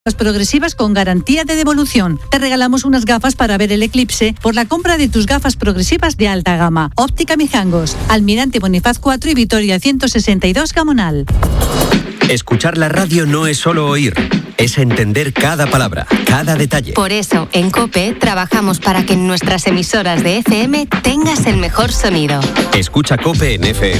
Progresivas con garantía de devolución. Te regalamos unas gafas para ver el eclipse por la compra de tus gafas progresivas de alta gama. Óptica Mijangos, Almirante Bonifaz 4 y Vitoria 162 Gamonal. Escuchar la radio no es solo oír, es entender cada palabra, cada detalle. Por eso, en COPE trabajamos para que en nuestras emisoras de FM tengas el mejor sonido. Escucha COPE en FM.